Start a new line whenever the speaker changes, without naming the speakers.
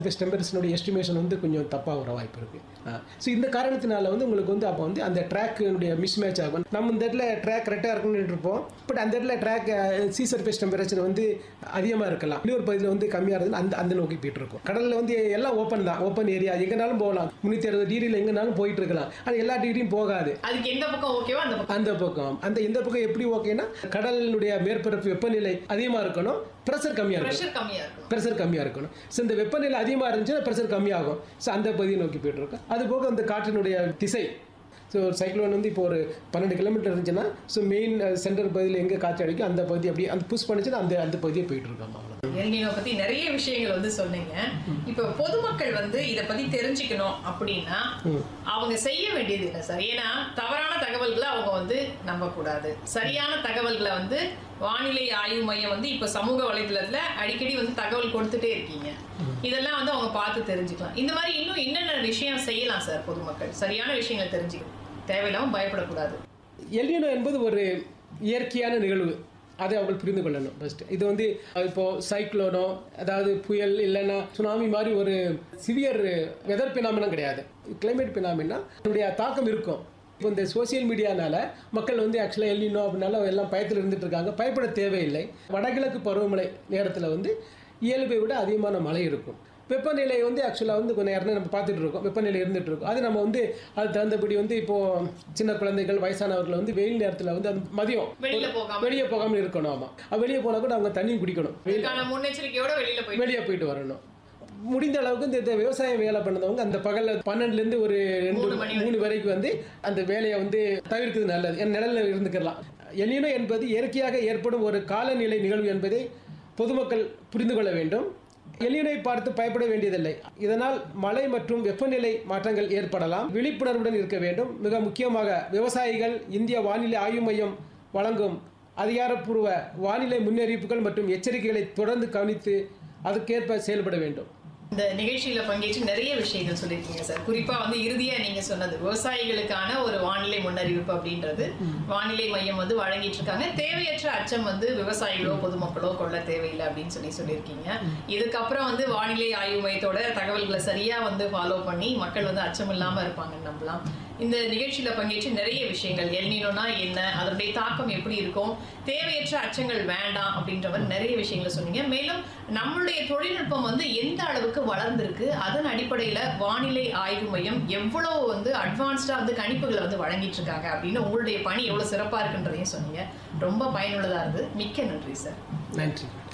டெம்பரேச்சருடைய estimation வந்து கொஞ்சம் தப்பாக வர வாய்ப்பு இருக்குது. ஸோ இந்த காரணத்தினால வந்து உங்களுக்கு வந்து அப்போ வந்து அந்த ட்ராக்குடைய மிஸ்மேட்ச் ஆகும். நம்ம இந்த இடத்துல ட்ராக் கரெக்டாக இருக்குன்னு இருப்போம், பட் அந்த இடத்துல ட்ராக் சீ சர்ஃபேஸ் டெம்பரேச்சர் வந்து அதிகமாக இருக்கலாம், இன்னொரு பகுதியில் வந்து கம்மியாக இருக்குதுன்னு அந்த நோக்கி போயிட்டு இருக்கும். கடலில் வந்து எல்லாம் ஓப்பன் தான், ஓப்பன் ஏரியா, எங்கேனாலும் போகலாம், 360 டிகிரியில் எங்கேனாலும் போயிட்டு இருக்கலாம். அது எல்லா டிகிரியும் போகாது.
அதுக்கு எந்த பக்கம் ஓகேவோ அந்த பக்கம்
எந்த பக்கம் எப்படி ஓகேன்னா கடலினுடைய மேற்பரப்பு வெப்பநிலை அதிகமாக இருக்கணும், ப்ரெஷர் கம்மியாக இருக்கணும். ஸோ இந்த வெப்பநிலை அதிகமாக இருந்துச்சுன்னா ப்ரெஷர் கம்மியாகும். ஸோ அந்த பகுதியை நோக்கி போயிட்டு இருக்கோம். அது போக அந்த காற்றினுடைய திசை, ஸோ ஒரு சைக்ளோன் வந்து இப்போ ஒரு 12 கிலோமீட்டர் இருந்துச்சுன்னா ஸோ மெயின் சென்டர் பகுதியில் எங்கே காற்று அடிக்கும் அந்த பகுதி அப்படியே அந்த புஷ் பண்ணிச்சுன்னா அந்த பகுதியை போயிட்டு இருக்காங்க.
எல்னினோ பத்தி நிறைய விஷயங்கள் வந்து சொன்னீங்க. இப்போ பொதுமக்கள் வந்து இதை பத்தி தெரிஞ்சுக்கணும் அப்படின்னா அவங்க செய்ய வேண்டியது இல்லை சார்? ஏன்னா தவறான தகவல்களை அவங்க வந்து நம்பக்கூடாது. சரியான தகவல்களை வந்து வானிலை ஆய்வு மையம் வந்து இப்போ சமூக வலைதளத்துல அடிக்கடி வந்து தகவல் கொடுத்துட்டே இருக்கீங்க. இதெல்லாம் வந்து அவங்க பார்த்து தெரிஞ்சுக்கலாம். இந்த மாதிரி இன்னும் என்னென்ன விஷயம் செய்யலாம் சார்? பொதுமக்கள் சரியான விஷயங்களை தெரிஞ்சுக்கணும், தேவையில்லாமல் பயப்படக்கூடாது.
எல்னினோ என்பது ஒரு இயற்கையான நிகழ்வு, அதை அவங்க புரிந்து கொள்ளணும் ஃபர்ஸ்ட். இது வந்து இப்போ சைக்ளோனோ, அதாவது புயல் இல்லைன்னா சுனாமி மாதிரி ஒரு சிவியர் வெதர் பினாமினம் கிடையாது. கிளைமேட் பினாமினா அதனுடைய தாக்கம் இருக்கும். இப்போ இந்த சோசியல் மீடியானால மக்கள் வந்து ஆக்சுவலாக எல்னினோ அப்படின்னால எல்லாம் பயத்தில் இருந்துட்டு இருக்காங்க. பயப்பட தேவையில்லை. வடகிழக்கு பருவமழை நேரத்தில் வந்து இயல்பை விட அதிகமான மழை இருக்கும். வெப்பநிலை வந்து ஆக்சுவலாக வந்து கொஞ்சம் நேரம் நம்ம பார்த்துட்டு இருக்கோம், வெப்பநிலை இருந்துட்டு இருக்கும். அது நம்ம வந்து அது தகுந்தபடி வந்து இப்போது சின்ன குழந்தைகள், வயசானவர்கள் வந்து வெயில் நேரத்தில் வந்து அது மதியம் வெளியே போகாமல் இருக்கணும். ஆமாம், வெளியே போனால் கூட அவங்க தண்ணி குடிக்கணும்,
முன்னெச்சரிக்கையோட
வெளியே போயிட்டு வரணும். முடிந்த அளவுக்கு இந்த விவசாயம் வேலை பண்ணதவங்க அந்த பகலில் 12லேருந்து ஒரு 2-3 வரைக்கும் வந்து அந்த வேலையை வந்து தவிர்க்கிறது நல்லது. என் நிழலில் இருந்துக்கலாம். எல்னினோ என்பது இயற்கையாக ஏற்படும் ஒரு காலநிலை நிகழ்வு என்பதை பொதுமக்கள் புரிந்து கொள்ள வேண்டும். எல்னினோவை பார்த்து பயப்பட வேண்டியதில்லை. இதனால் மழை மற்றும் வெப்பநிலை மாற்றங்கள் ஏற்படலாம். விழிப்புணர்வுடன் இருக்க வேண்டும். மிக முக்கியமாக விவசாயிகள் இந்திய வானிலை ஆய்வு மையம் வழங்கும் அதிகாரப்பூர்வ வானிலை முன்னறிவிப்புகள் மற்றும் எச்சரிக்கைகளை தொடர்ந்து கவனித்து அதுக்கேற்ப செயல்பட வேண்டும்.
இந்த நிகழ்ச்சியில பங்கேற்று நிறைய விஷயங்கள் சொல்லியிருக்கீங்க சார். குறிப்பா வந்து இறுதியா நீங்க சொன்னது விவசாயிகளுக்கான ஒரு வானிலை முன்னறிவிப்பு அப்படின்றது வானிலை மையம் வந்து வழங்கிட்டு இருக்காங்க. தேவையற்ற அச்சம் வந்து விவசாயிகளோ பொதுமக்களோ கொள்ள தேவையில்லை அப்படின்னு சொல்லியிருக்கீங்க. இதுக்கப்புறம் வந்து வானிலை ஆய்வு மையத்தோட தகவல்களை சரியா வந்து ஃபாலோ பண்ணி மக்கள் வந்து அச்சம் இல்லாம இருப்பாங்கன்னு நம்பலாம். இந்த நிகழ்ச்சியில பங்கேற்று நிறைய விஷயங்கள், எல்னினோனா என்ன, அதனுடைய தாக்கம் எப்படி இருக்கும், தேவையற்ற அச்சங்கள் வேண்டாம் அப்படின்ற மாதிரி நிறைய விஷயங்களை சொன்னீங்க. மேலும் நம்மளுடைய தொழில்நுட்பம் வந்து எந்த அளவுக்கு வளர்ந்திருக்கு, அதன் அடிப்படையில வானிலை ஆய்வு மையம் எவ்வளவு வந்து அட்வான்ஸ்டா வந்து கணிப்புகளை வந்து வழங்கிட்டு இருக்காங்க அப்படின்னு உங்களுடைய பணி எவ்வளவு சிறப்பா இருக்குன்றதையும் சொன்னீங்க. ரொம்ப பயனுள்ளதா இருந்து மிக்க நன்றி சார்.
நன்றி.